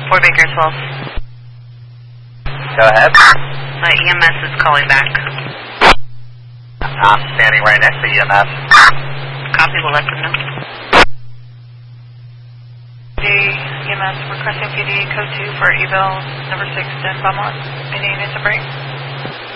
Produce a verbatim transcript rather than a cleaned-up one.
Fort Bakersfield. Go ahead. Uh, E M S is calling back. I'm standing right next to E M S. Copy, we'll let them know. E M S requesting P D code two for eval number six in Beaumont. Any units to break?